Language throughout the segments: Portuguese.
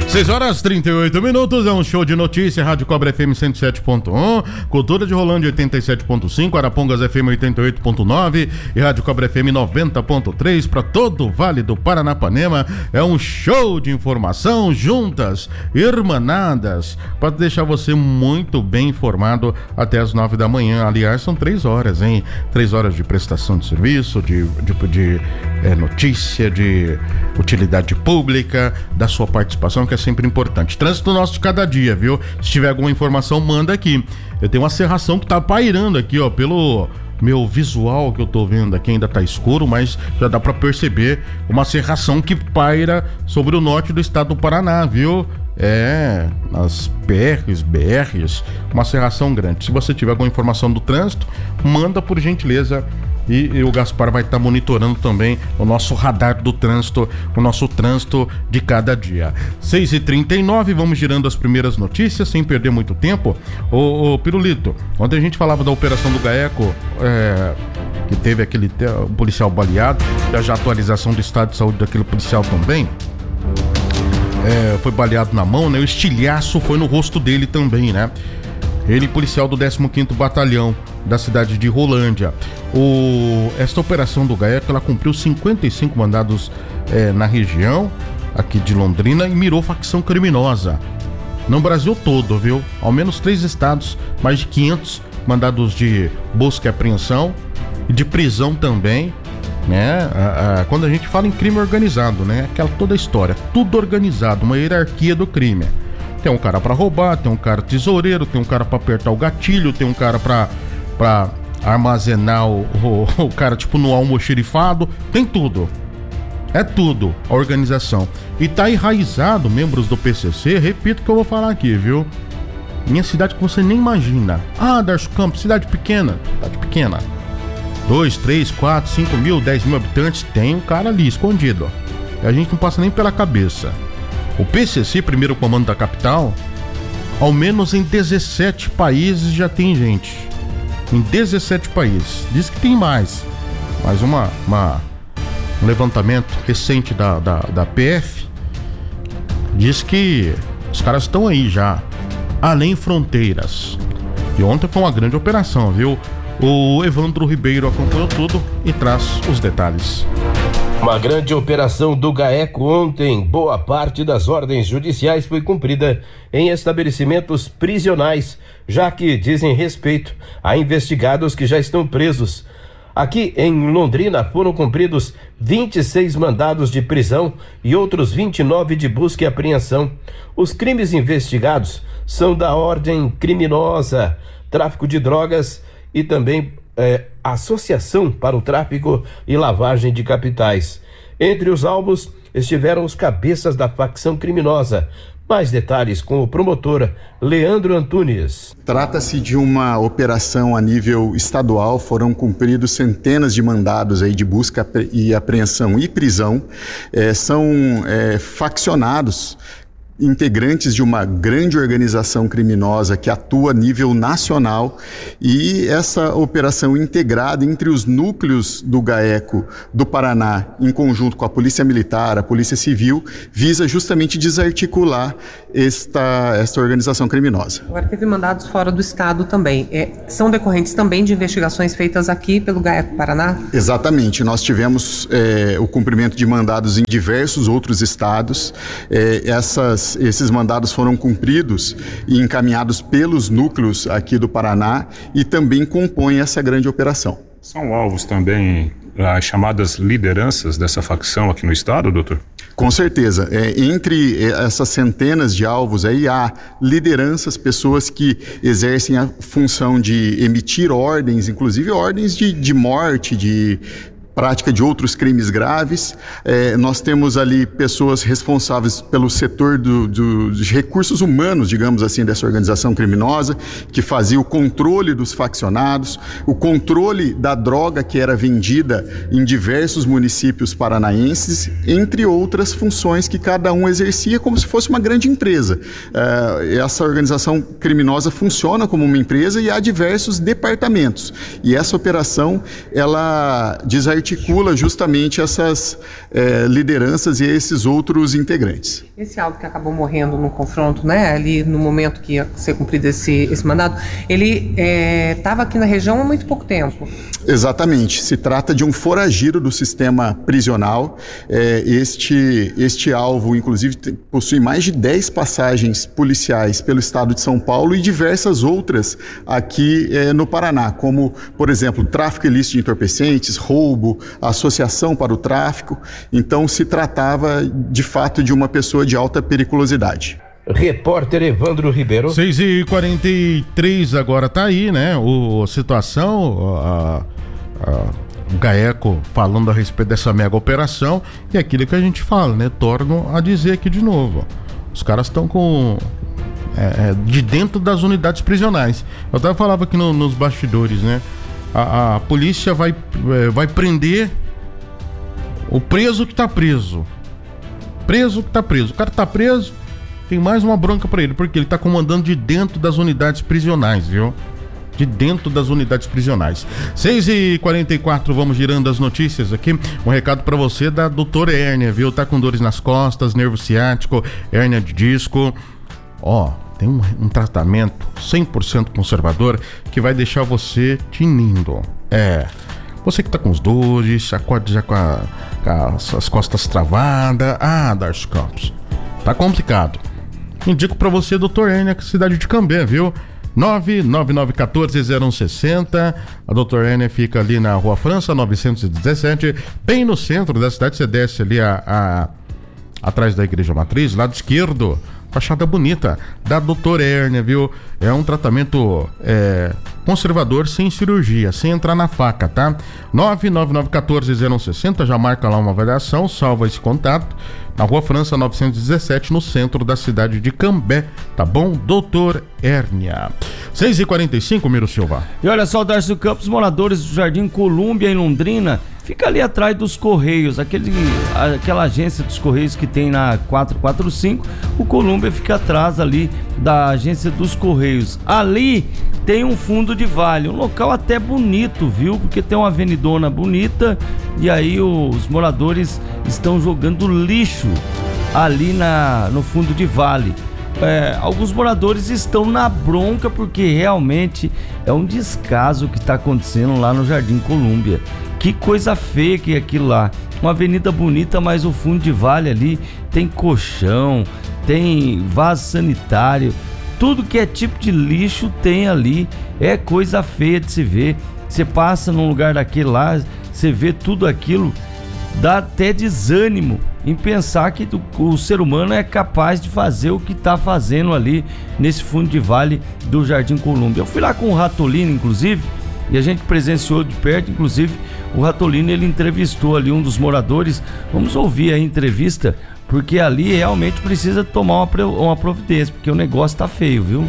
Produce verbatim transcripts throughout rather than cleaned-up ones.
seis horas e trinta e oito minutos, é um show de notícia, Rádio Cobra F M cento e sete ponto um, Cultura de Rolândia oitenta e sete ponto cinco, Arapongas F M oitenta e oito ponto nove e Rádio Cobra F M noventa ponto três para todo o Vale do Paranapanema. É um show de informação juntas, irmanadas, para deixar você muito bem informado até as nove da manhã. Aliás, são três horas, hein? Três horas de prestação de serviço, de, de, de é, notícia, de utilidade pública, da sua participação, que é sempre importante. Trânsito nosso de cada dia, viu? Se tiver alguma informação, manda aqui. Eu tenho uma serração que tá pairando aqui, ó, pelo meu visual que eu tô vendo aqui, ainda tá escuro, mas já dá pra perceber uma serração que paira sobre o norte do estado do Paraná, viu? É, nas P Rs, B Rs, uma serração grande. Se você tiver alguma informação do trânsito, manda por gentileza. E, e o Gaspar vai estar tá monitorando também o nosso radar do trânsito, o nosso trânsito de cada dia. seis e trinta e nove, vamos girando as primeiras notícias, sem perder muito tempo. Ô, ô Pirulito, ontem a gente falava da operação do GAECO, é, que teve aquele um policial baleado, da já atualização do estado de saúde daquele policial também. É, foi baleado na mão, né? O estilhaço foi no rosto dele também, né? Ele, policial do décimo quinto Batalhão da cidade de Rolândia. O, esta operação do GAECO, ela cumpriu cinquenta e cinco mandados é, na região aqui de Londrina e mirou facção criminosa no Brasil todo, viu? Ao menos três estados, mais de quinhentos mandados de busca e apreensão e de prisão também, né? A, a, quando a gente fala em crime organizado, né? Aquela toda a história, tudo organizado, uma hierarquia do crime. Tem um cara pra roubar, tem um cara tesoureiro, tem um cara pra apertar o gatilho, tem um cara pra, pra armazenar o, o, o cara tipo no almoxerifado, tem tudo. É tudo a organização. E tá enraizado, membros do P C C, repito o que eu vou falar aqui, viu? Minha cidade que você nem imagina. Ah, Darcio Campos, cidade pequena. Cidade pequena. Dois, três, quatro, cinco mil, dez mil habitantes, tem um cara ali escondido. E a gente não passa nem pela cabeça. O P C C, primeiro comando da capital, ao menos em dezessete países já tem gente. Em dezessete países. Diz que tem mais. Mas uma, uma, um levantamento recente da, da, da P F diz que os caras estão aí já, além fronteiras. E ontem foi uma grande operação, viu? O Evandro Ribeiro acompanhou tudo e traz os detalhes. Uma grande operação do GAECO ontem. Boa parte das ordens judiciais foi cumprida em estabelecimentos prisionais, já que dizem respeito a investigados que já estão presos. Aqui em Londrina foram cumpridos vinte e seis mandados de prisão e outros vinte e nove de busca e apreensão. Os crimes investigados são da ordem criminosa, tráfico de drogas e também É, associação para o tráfico e lavagem de capitais. Entre os alvos estiveram os cabeças da facção criminosa. Mais detalhes com o promotor Leandro Antunes. Trata-se de uma operação a nível estadual, foram cumpridos centenas de mandados aí de busca e apreensão e prisão. É, são é, faccionados, integrantes de uma grande organização criminosa que atua a nível nacional, e essa operação integrada entre os núcleos do GAECO do Paraná, em conjunto com a Polícia Militar, a Polícia Civil, visa justamente desarticular esta, esta organização criminosa. Agora teve mandados fora do estado também. É, são decorrentes também de investigações feitas aqui pelo GAECO Paraná? Exatamente. Nós tivemos é, o cumprimento de mandados em diversos outros estados. É, essas Esses mandados foram cumpridos e encaminhados pelos núcleos aqui do Paraná e também compõem essa grande operação. São alvos também as chamadas lideranças dessa facção aqui no estado, doutor? Com certeza. É, entre essas centenas de alvos aí há lideranças, pessoas que exercem a função de emitir ordens, inclusive ordens de, de morte, de prática de outros crimes graves. É, nós temos ali pessoas responsáveis pelo setor do, do, dos recursos humanos, digamos assim, dessa organização criminosa, que fazia o controle dos faccionados, o controle da droga que era vendida em diversos municípios paranaenses, entre outras funções que cada um exercia como se fosse uma grande empresa. É, essa organização criminosa funciona como uma empresa e há diversos departamentos. E essa operação, ela desarticula articula justamente essas é, lideranças e esses outros integrantes. Esse alvo que acabou morrendo no confronto, né, ali no momento que ia ser cumprido esse, esse mandado, ele estava é, aqui na região há muito pouco tempo. Exatamente, se trata de um foragido do sistema prisional. É, este, este alvo, inclusive, tem, possui mais de dez passagens policiais pelo estado de São Paulo e diversas outras aqui é, no Paraná, como, por exemplo, tráfico ilícito de entorpecentes, roubo, associação para o tráfico. Então, se tratava, de fato, de uma pessoa de alta periculosidade. Repórter Evandro Ribeiro. seis e quarenta e três agora tá aí, né? O, a situação, a, a, o GAECO falando a respeito dessa mega operação e aquilo que a gente fala, né? Torno a dizer aqui de novo. Os caras estão com... É, de dentro das unidades prisionais. Eu até falava aqui no, nos bastidores, né? A, a polícia vai, é, vai prender o preso que tá preso. Preso que tá preso. O cara tá preso, tem mais uma bronca pra ele, porque ele tá comandando de dentro das unidades prisionais, viu? De dentro das unidades prisionais. seis e quarenta e quatro, vamos girando as notícias aqui. Um recado pra você da doutora Hérnia, viu? Tá com dores nas costas, nervo ciático, hérnia de disco. Ó, tem um, um tratamento cem por cento conservador que vai deixar você tinindo. É, você que tá com os dores, acorde já com, a, com as, as costas travadas. Ah, Darcy Campos, tá complicado. Indico pra você, doutor Hérnia, cidade de Cambé, viu? nove nove nove um quatro zero um seis zero. A doutor Hérnia fica ali na Rua França, novecentos e dezessete, bem no centro da cidade. Você desce ali a, a, atrás da Igreja Matriz, lado esquerdo. Fachada bonita da doutora Hérnia, viu? É um tratamento é, conservador sem cirurgia, sem entrar na faca, tá? nove nove nove um quatro zero um seis zero, já marca lá uma avaliação, salva esse contato. Na Rua França novecentos e dezessete, no centro da cidade de Cambé, tá bom? doutor Hérnia. seis e quarenta e cinco, Miro Silva. E olha só, Darcy Campos, moradores do Jardim Colúmbia, em Londrina, fica ali atrás dos Correios, aquele, aquela agência dos Correios que tem na quatrocentos e quarenta e cinco, o Colúmbia fica atrás ali da agência dos Correios. Ali tem um fundo de vale, um local até bonito, viu? Porque tem uma avenidona bonita e aí os moradores estão jogando lixo ali na, no fundo de vale. É, alguns moradores estão na bronca porque realmente é um descaso que está acontecendo lá no Jardim Colúmbia. Que coisa feia que é aquilo lá. Uma avenida bonita, mas o fundo de vale ali tem colchão, tem vaso sanitário, tudo que é tipo de lixo tem ali. É coisa feia de se ver. Você passa num lugar daquele lá, você vê tudo aquilo, dá até desânimo em pensar que o ser humano é capaz de fazer o que está fazendo ali nesse fundo de vale do Jardim Colúmbia. Eu fui lá com o Ratolino, inclusive, e a gente presenciou de perto, inclusive o Ratolino, ele entrevistou ali um dos moradores. Vamos ouvir a entrevista, porque ali realmente precisa tomar uma, uma providência, porque o negócio tá feio, viu?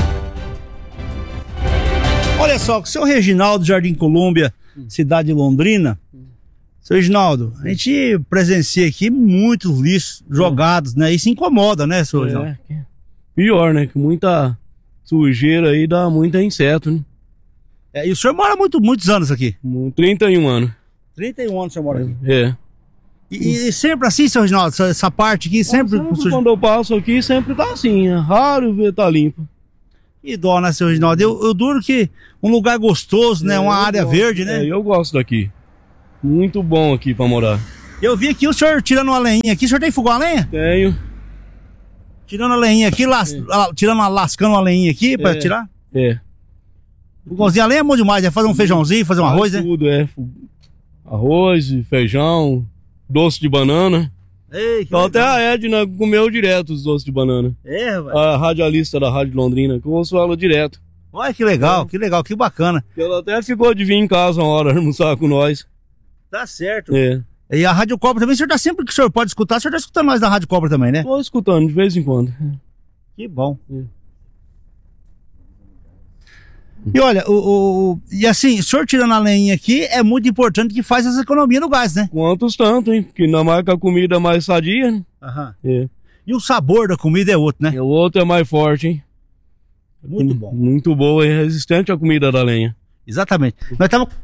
Olha só, com o seu Reginaldo, Jardim Colúmbia, cidade de Londrina. Seu Reginaldo, a gente presencia aqui muitos lixos jogados, né? Isso incomoda, né, seu Reginaldo? É, pior, né? Que muita sujeira aí dá muito inseto, né? É, e o senhor mora muito, muitos anos aqui? trinta e um anos. trinta e um anos o senhor mora aqui? É. E, e sempre assim, seu Reginaldo, essa, essa parte aqui, sempre... sempre sujo... Quando eu passo aqui, sempre tá assim, é raro ver tá limpo. Que dó, né, seu Reginaldo? Eu, eu duro que um lugar gostoso, né? É, uma área gosto, verde, né? É, eu gosto daqui. Muito bom aqui pra morar. Eu vi aqui o senhor tirando uma lenha aqui. O senhor tem fogão a lenha? Tenho. Tirando a lenha aqui, las... é. tirando a... lascando uma lenha aqui pra é. tirar? É. Fogãozinho a lenha é bom demais, é fazer um feijãozinho, fazer um Faz arroz, né? Tudo, é. Arroz, feijão, doce de banana. Ei, que então até a Edna comeu direto os doces de banana. É, velho. A radialista da Rádio Londrina, que eu ouço ela direto. Olha que legal, é. que legal, que bacana. Ela até ficou de vir em casa uma hora almoçar com nós. Tá certo. É. E a Rádio Cobra também, o senhor tá sempre que o senhor pode escutar, o senhor tá escutando nós da Rádio Cobra também, né? Tô escutando de vez em quando. Que bom. É. E olha, o, o, e assim, o senhor tirando a lenha aqui, é muito importante que faz essa economia no gás, né? Quantos tanto, hein? Porque ainda mais que a comida é mais sadia, né? Aham. É. E o sabor da comida é outro, né? E o outro é mais forte, hein? Muito bom. Muito boa e resistente a comida da lenha. Exatamente. Nós estamos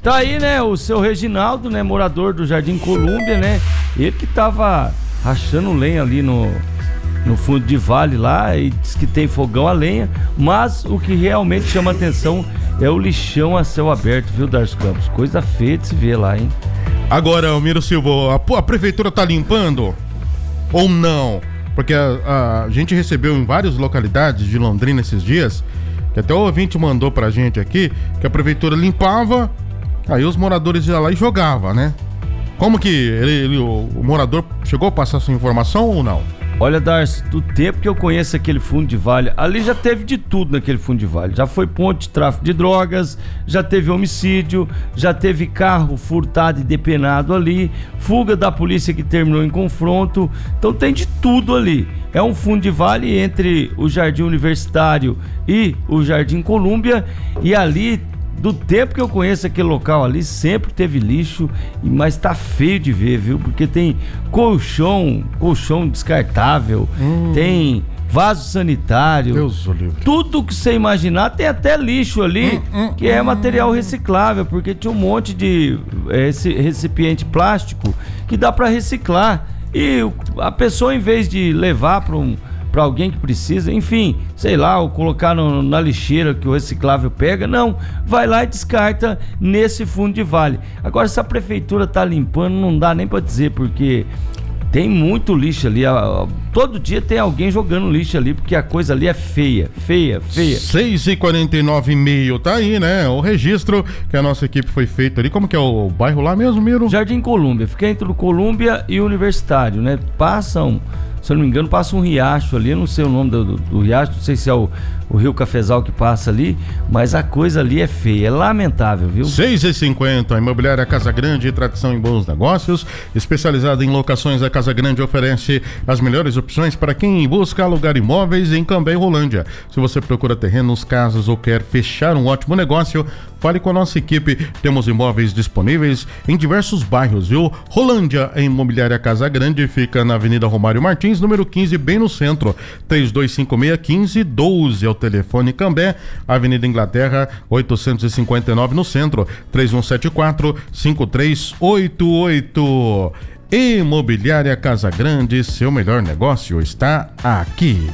Tá aí, né, o seu Reginaldo, né, morador do Jardim Colúmbia, né? Ele que tava rachando lenha ali no, no fundo de vale lá e diz que tem fogão a lenha, mas o que realmente chama atenção é o lixão a céu aberto, viu, Darcio Campos? Coisa feia de se ver lá, hein? Agora, Almiro Silva, a, a prefeitura tá limpando ou não? Porque a, a gente recebeu em várias localidades de Londrina esses dias, que até o ouvinte mandou pra gente aqui, que a prefeitura limpava, aí os moradores iam lá e jogavam, né? Como que ele, ele, o, o morador chegou a passar essa informação ou não? Olha, Darcio, do tempo que eu conheço aquele fundo de vale, ali já teve de tudo naquele fundo de vale. Já foi ponte de tráfico de drogas, já teve homicídio, já teve carro furtado e depenado ali, fuga da polícia que terminou em confronto. Então tem de tudo ali. É um fundo de vale entre o Jardim Universitário e o Jardim Colúmbia, e ali, do tempo que eu conheço aquele local ali, sempre teve lixo, mas tá feio de ver, viu? Porque tem colchão, colchão descartável, hum. tem vaso sanitário, Deus o livre. Tudo que você imaginar, tem até lixo ali, hum, hum, que é material reciclável, porque tinha um monte de é, esse recipiente plástico que dá para reciclar. E a pessoa, em vez de levar para um para alguém que precisa, enfim, sei lá, ou colocar no, na lixeira que o reciclável pega, não, vai lá e descarta nesse fundo de vale. Agora, se a prefeitura tá limpando, não dá nem para dizer, porque tem muito lixo ali, todo dia tem alguém jogando lixo ali, porque a coisa ali é feia, feia, feia. seis e quarenta e nove e meio, tá aí, né, o registro que a nossa equipe foi feito ali. Como que é o bairro lá mesmo, Miro? Jardim Colúmbia, fica entre o Colúmbia e o Universitário, né, passam... Se eu não me engano, passa um riacho ali, eu não sei o nome do, do, do riacho, não sei se é o, o Rio Cafezal que passa ali, mas a coisa ali é feia, é lamentável, viu? seis e cinquenta, a Imobiliária Casa Grande, tradição em bons negócios, especializada em locações. A Casa Grande oferece as melhores opções para quem busca alugar imóveis em Cambé e Rolândia. Se você procura terrenos, casas ou quer fechar um ótimo negócio, fale com a nossa equipe, temos imóveis disponíveis em diversos bairros, viu? Rolândia, a Imobiliária Casa Grande, fica na Avenida Romário Martins, número quinze, bem no centro. Três dois cinco seis, um cinco um dois é o telefone. Cambé, Avenida Inglaterra, oitocentos e cinquenta e nove no centro. Três um sete quatro, cinco três oito oito. Imobiliária Casa Grande, seu melhor negócio está aqui.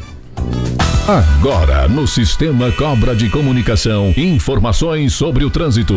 Agora no Sistema Cobra de Comunicação, informações sobre o trânsito.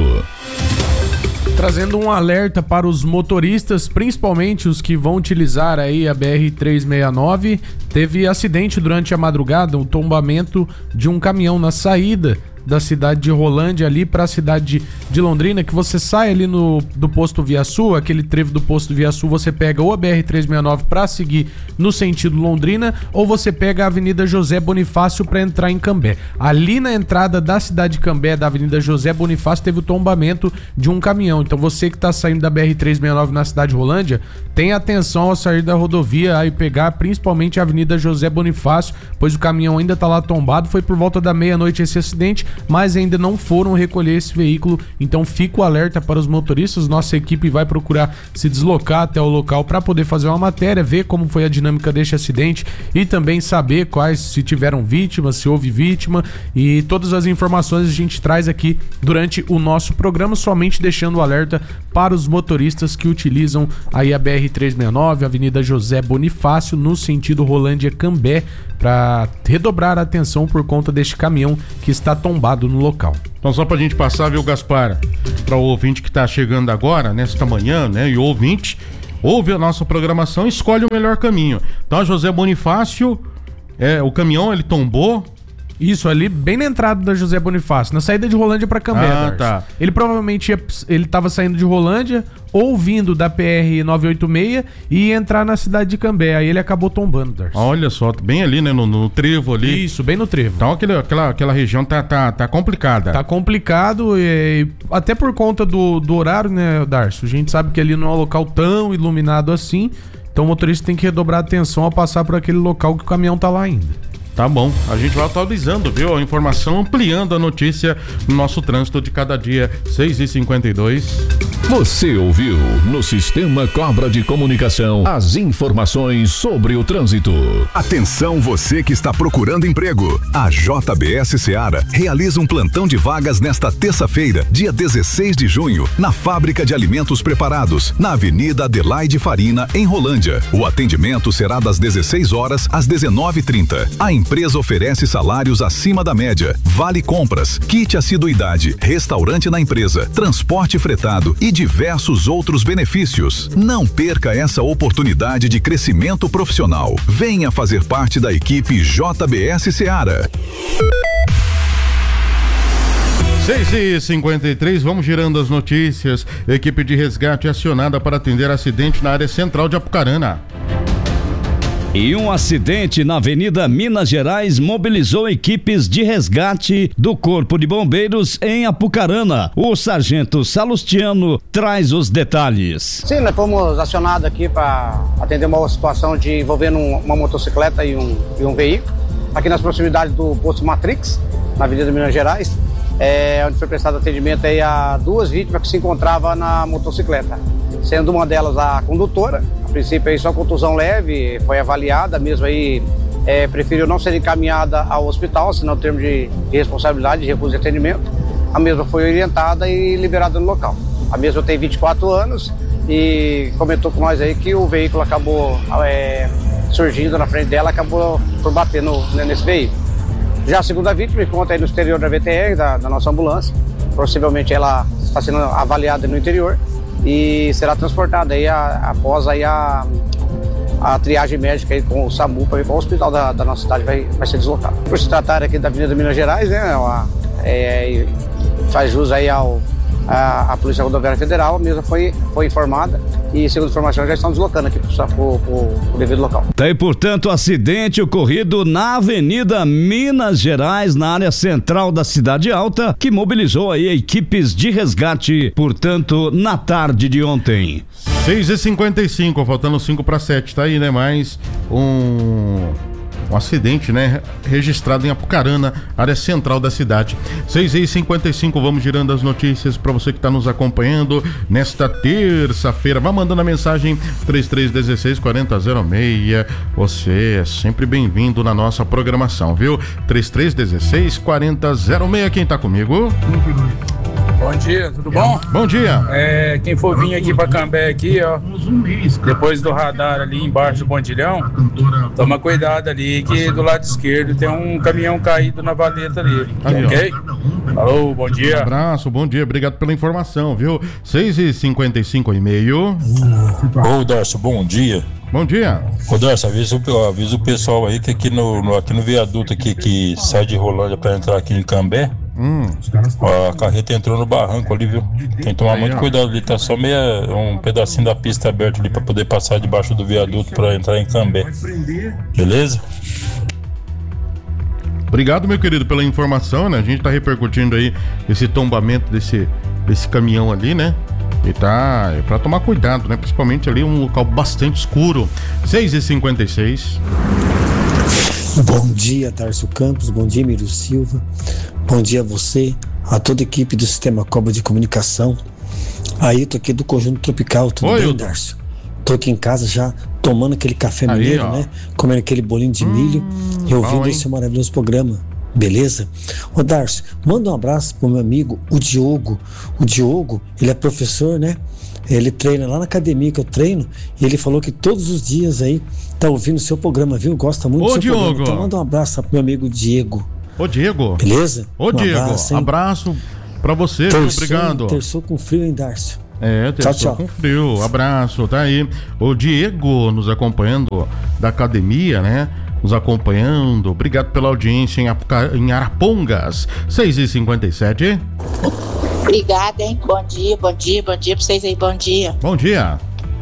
Trazendo um alerta para os motoristas, principalmente os que vão utilizar aí a B R trezentos e sessenta e nove. Teve acidente durante a madrugada, um tombamento de um caminhão na saída da cidade de Rolândia ali para a cidade de, de Londrina, que você sai ali no, do posto Via Sul, aquele trevo do posto Via Sul, você pega ou a B R trezentos e sessenta e nove para seguir no sentido Londrina, ou você pega a Avenida José Bonifácio para entrar em Cambé. Ali na entrada da cidade de Cambé, da Avenida José Bonifácio, teve o tombamento de um caminhão. Então você que está saindo da B R trezentos e sessenta e nove na cidade de Rolândia, tenha atenção ao sair da rodovia aí pegar principalmente a Avenida José Bonifácio, pois o caminhão ainda está lá tombado. Foi por volta da meia-noite esse acidente, mas ainda não foram recolher esse veículo, então fica o alerta para os motoristas. Nossa equipe vai procurar se deslocar até o local para poder fazer uma matéria, ver como foi a dinâmica deste acidente e também saber quais, se tiveram vítimas, se houve vítima, e todas as informações a gente traz aqui durante o nosso programa, somente deixando o alerta para os motoristas que utilizam aí a B R trezentos e sessenta e nove, Avenida José Bonifácio, no sentido Rolândia-Cambé, para redobrar a atenção por conta deste caminhão que está tombado no local. Então, só pra gente passar, viu, Gaspar, para o ouvinte que tá chegando agora, nesta manhã, né, e o ouvinte, ouve a nossa programação, escolhe o melhor caminho. Então, a José Bonifácio, é, o caminhão, ele tombou. Isso, ali bem na entrada da José Bonifácio, na saída de Rolândia para Cambé. Ah, tá. Ele provavelmente ia, ele tava saindo de Rolândia ou vindo da P R novecentos e oitenta e seis e ia entrar na cidade de Cambé. Aí ele acabou tombando, Darcy. Olha só, bem ali, né, no, no trevo ali. Isso, bem no trevo. Então aquele, aquela, aquela região tá, tá, tá complicada. Tá complicado, e, até por conta do, do horário, né, Darcy? A gente sabe que ali não é um local tão iluminado assim, então o motorista tem que redobrar a atenção ao passar por aquele local que o caminhão tá lá ainda. Tá bom, a gente vai atualizando, viu? A informação, ampliando a notícia no nosso trânsito de cada dia. seis e cinquenta e dois. Você ouviu no Sistema Cobra de Comunicação as informações sobre o trânsito. Atenção você que está procurando emprego. A J B S Seara realiza um plantão de vagas nesta terça-feira, dia dezesseis de junho, na Fábrica de Alimentos Preparados, na Avenida Adelaide Farina, em Rolândia. O atendimento será das dezesseis horas às dezenove e trinta. A empresa oferece salários acima da média, vale compras, kit assiduidade, restaurante na empresa, transporte fretado e diversos outros benefícios. Não perca essa oportunidade de crescimento profissional. Venha fazer parte da equipe J B S Seara. seis e cinquenta e três, vamos girando as notícias. Equipe de resgate acionada para atender acidente na área central de Apucarana. E um acidente na Avenida Minas Gerais mobilizou equipes de resgate do Corpo de Bombeiros em Apucarana. O sargento Salustiano traz os detalhes. Sim, nós fomos acionados aqui para atender uma situação de envolvendo uma motocicleta e um, e um veículo, aqui nas proximidades do posto Matrix, na Avenida Minas Gerais, é, onde foi prestado atendimento aí a duas vítimas que se encontravam na motocicleta, sendo uma delas a condutora. A princípio aí só contusão leve, foi avaliada, mesmo aí é, preferiu não ser encaminhada ao hospital, senão termos de, de responsabilidade de recuso de atendimento. A mesma foi orientada e liberada no local. A mesma tem vinte e quatro anos e comentou com nós aí que o veículo acabou é, surgindo na frente dela, acabou por bater no, nesse veículo. Já a segunda vítima encontra aí no exterior da V T R, da, da nossa ambulância. Possivelmente ela está sendo avaliada no interior e será transportada aí a, após aí a, a triagem médica aí com o SAMU para ir para o hospital da, da nossa cidade, vai, vai ser deslocado. Por se tratar aqui da Avenida Minas Gerais, né, uma, é, faz jus aí ao A, a Polícia Rodoviária Federal, a mesma foi, foi informada e, segundo informação, já estão deslocando aqui para o devido local. Tem, portanto, acidente ocorrido na Avenida Minas Gerais, na área central da Cidade Alta, que mobilizou aí equipes de resgate, portanto, na tarde de ontem. seis e cinquenta e cinco, faltando cinco para sete, tá aí, né? Mais um... Um acidente, né? Registrado em Apucarana, área central da cidade. seis e cinquenta e cinco, vamos girando as notícias para você que está nos acompanhando nesta terça-feira. Vá mandando a mensagem trinta e três dezesseis quarenta zero seis. Você é sempre bem-vindo na nossa programação, viu? trinta e três dezesseis quarenta zero seis. Quem tá comigo? Bom dia, tudo bom? Bom dia. É, quem for vir aqui pra Cambé aqui, ó, depois do radar ali embaixo do bondilhão, toma cuidado ali que do lado esquerdo tem um caminhão caído na valeta ali, ali ok? Ó. Alô, bom dia. Um abraço, bom dia, obrigado pela informação, viu? seis e cinquenta e cinco e meio. Ô, Darcio, bom dia. Bom dia. Ô, Darcio, avisa, avisa o pessoal aí que aqui no, no, aqui no viaduto aqui que sai de Rolândia pra entrar aqui em Cambé, hum. a carreta entrou no barranco ali, viu? Tem que tomar aí, muito ó. cuidado ali, tá só meia, um pedacinho da pista aberto ali pra poder passar debaixo do viaduto pra entrar em Cambé. Beleza? Obrigado, meu querido, pela informação, né? A gente tá repercutindo aí esse tombamento desse, desse caminhão ali, né? E tá, é pra tomar cuidado, né? Principalmente ali um local bastante escuro. seis e cinquenta e seis. Bom dia, Darcio Campos. Bom dia, Miro Silva. Bom dia a você, a toda a equipe do Sistema Cobra de Comunicação. Aí, tô aqui do Conjunto Tropical, tudo Oi, bem, eu... Darcio? Tô aqui em casa já tomando aquele café aí, mineiro, ó. né? Comendo aquele bolinho de milho hum, e ouvindo bom, esse maravilhoso programa. Beleza? Ô, Darcio, manda um abraço pro meu amigo, o Diogo. O Diogo, ele é professor, né? Ele treina lá na academia que eu treino e ele falou que todos os dias aí tá ouvindo o seu programa, viu? Gosta muito Ô, do seu Diogo. programa. Então manda um abraço pro meu amigo Diego. Ô, Diego. Beleza? Ô, um Diego, abraço, abraço pra você, viu? Obrigado. Terçou com frio, hein, Darcio? É, terçou com frio. Abraço, tá aí. O Diego nos acompanhando da academia, né? Nos acompanhando. Obrigado pela audiência em, Apuca... em Arapongas. seis e cinquenta e sete. Obrigada, hein? Bom dia, bom dia, bom dia pra vocês aí, bom dia. Bom dia.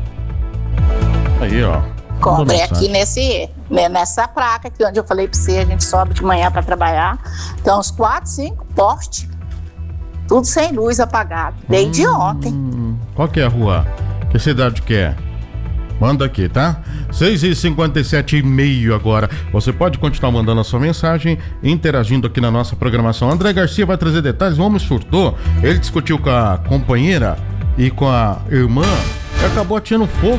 Aí, ó. Comprei aqui nesse, nessa placa aqui onde eu falei pra você, a gente sobe de manhã pra trabalhar. Então, uns quatro, cinco postes, tudo sem luz, apagado, desde hum, ontem. Qual que é a rua? Que cidade que é? Manda aqui, tá? seis e cinquenta e sete e meio agora. Você pode continuar mandando a sua mensagem, interagindo aqui na nossa programação. André Garcia vai trazer detalhes. O homem surtou. Ele discutiu com a companheira e com a irmã e acabou atirando fogo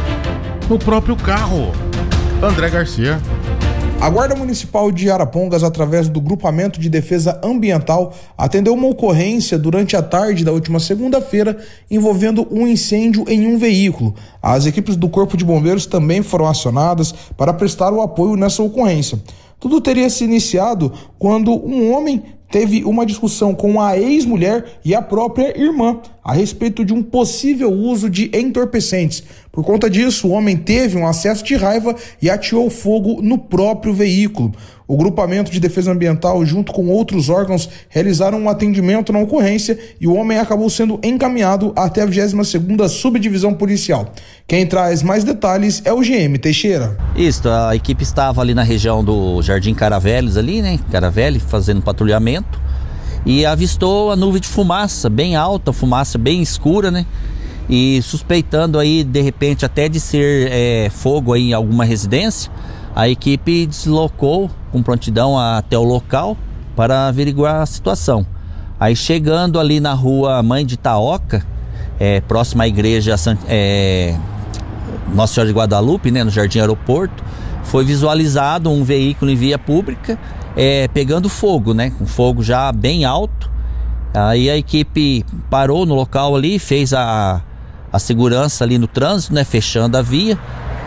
no próprio carro. André Garcia. A Guarda Municipal de Arapongas, através do Grupamento de Defesa Ambiental, atendeu uma ocorrência durante a tarde da última segunda-feira envolvendo um incêndio em um veículo. As equipes do Corpo de Bombeiros também foram acionadas para prestar o apoio nessa ocorrência. Tudo teria se iniciado quando um homem teve uma discussão com a ex-mulher e a própria irmã a respeito de um possível uso de entorpecentes. Por conta disso, o homem teve um acesso de raiva e ateou fogo no próprio veículo. O Grupamento de Defesa Ambiental, junto com outros órgãos, realizaram um atendimento na ocorrência e o homem acabou sendo encaminhado até a vigésima segunda Subdivisão Policial. Quem traz mais detalhes é o G M Teixeira. Isso, a equipe estava ali na região do Jardim Caraveles, ali, né? Caraveles, fazendo patrulhamento, e avistou a nuvem de fumaça bem alta, fumaça bem escura, né? E suspeitando aí, de repente, até de ser é, fogo aí em alguma residência, a equipe deslocou com prontidão até o local para averiguar a situação. Aí chegando ali na rua Mãe de Itaoca, é, próxima à igreja é, Nossa Senhora de Guadalupe, né, no Jardim Aeroporto, foi visualizado um veículo em via pública é, pegando fogo, né, com fogo já bem alto. Aí a equipe parou no local ali, fez a, a segurança ali no trânsito, né, fechando a via,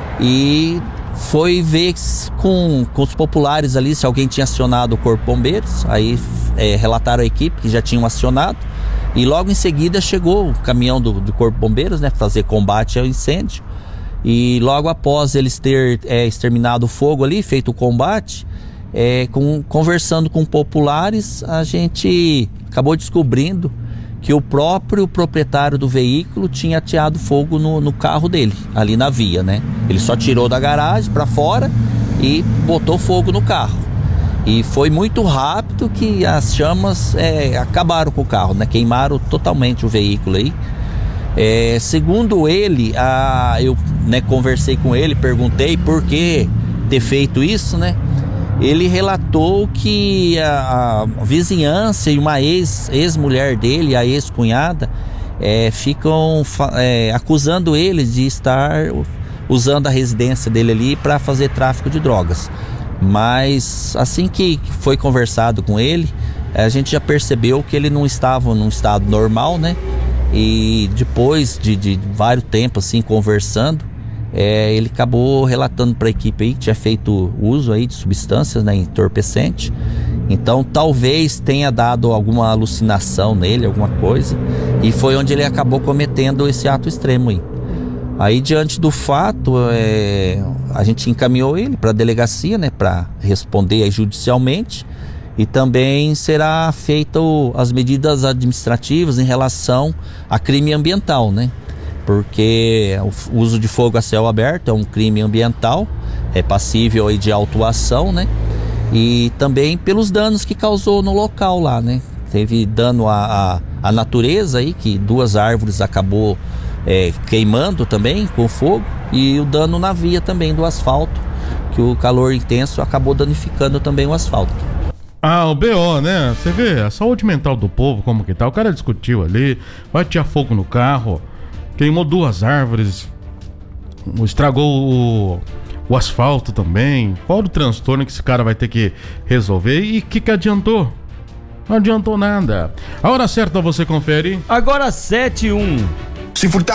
e foi ver com, com os populares ali se alguém tinha acionado o Corpo de Bombeiros. Aí é, relataram a equipe que já tinham acionado, e logo em seguida chegou o caminhão do, do Corpo de Bombeiros, né, para fazer combate ao incêndio. E logo após eles ter é, exterminado o fogo ali, feito o combate, é, com, conversando com populares, a gente acabou descobrindo que o próprio proprietário do veículo tinha ateado fogo no, no carro dele, ali na via, né? Ele só tirou da garagem para fora e botou fogo no carro. E foi muito rápido que as chamas é, acabaram com o carro, né? Queimaram totalmente o veículo aí. É, segundo ele, a, eu né, conversei com ele, perguntei por que ter feito isso, né? Ele relatou que a, a vizinhança e uma ex, ex-mulher dele, a ex-cunhada, é, ficam é, acusando ele de estar usando a residência dele ali para fazer tráfico de drogas. Mas assim que foi conversado com ele, a gente já percebeu que ele não estava num estado normal, né? E depois de, de vários tempos assim conversando, É, ele acabou relatando para a equipe aí que tinha feito uso aí de substâncias, né, entorpecente. Então talvez tenha dado alguma alucinação nele, alguma coisa, e foi onde ele acabou cometendo esse ato extremo aí. Aí diante do fato, é, a gente encaminhou ele para a delegacia, né, para responder aí judicialmente, e também será feita as medidas administrativas em relação a crime ambiental, né? Porque o uso de fogo a céu aberto é um crime ambiental, é passível aí de autuação, né? E também pelos danos que causou no local lá, né? Teve dano à, à, à natureza aí, que duas árvores acabou é, queimando também com fogo, e o dano na via também do asfalto, que o calor intenso acabou danificando também o asfalto. Ah, o B O, né? Você vê a saúde mental do povo, como que tá? O cara discutiu ali, vai tirar fogo no carro, queimou duas árvores, estragou o, o asfalto também. Qual o transtorno que esse cara vai ter que resolver? E o que, que adiantou? Não adiantou nada. A hora certa você confere. Agora sete e um. Se furtar